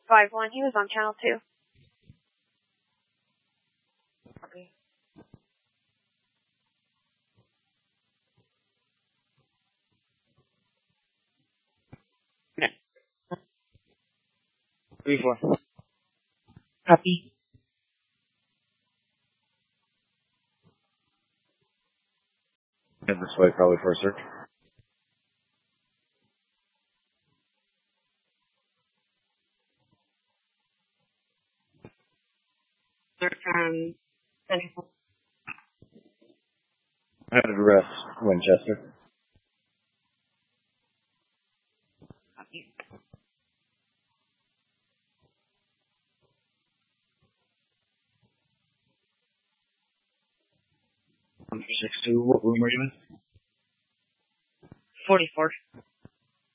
5-1. He was on channel 2. Copy. Yeah. 3-4. Copy. Head this way, probably for a search. Search on Central. Headed rest, Winchester. Copy. Under 6-2, what room are you in? 44.